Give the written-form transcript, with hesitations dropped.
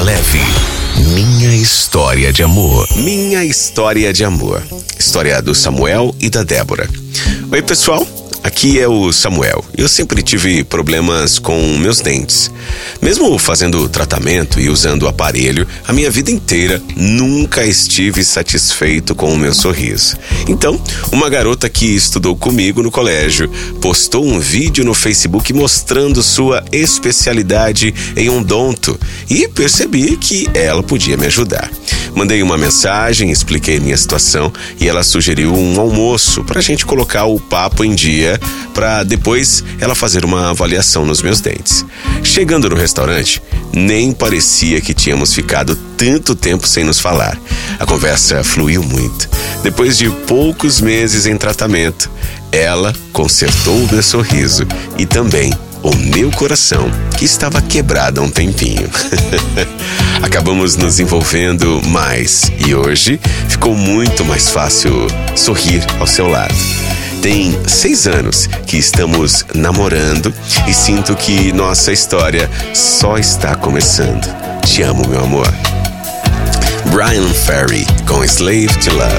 leve. Minha história de amor. Minha história de amor. História do Samuel e da Débora. Oi, pessoal. Aqui é o Samuel. Eu sempre tive problemas com meus dentes. Mesmo fazendo tratamento e usando o aparelho, a minha vida inteira nunca estive satisfeito com o meu sorriso. Então, uma garota que estudou comigo no colégio postou um vídeo no Facebook mostrando sua especialidade em odonto e percebi que ela podia me ajudar. Mandei uma mensagem, expliquei minha situação e ela sugeriu um almoço para a gente colocar o papo em dia para depois ela fazer uma avaliação nos meus dentes. Chegando no restaurante, nem parecia que tínhamos ficado tanto tempo sem nos falar. A conversa fluiu muito. Depois de poucos meses em tratamento, ela consertou o meu sorriso e também o meu coração, que estava quebrado há um tempinho. Acabamos nos envolvendo mais e hoje ficou muito mais fácil sorrir ao seu lado. Tem 6 anos que estamos namorando e sinto que nossa história só está começando. Te amo, meu amor. Bryan Ferry com Slave to Love.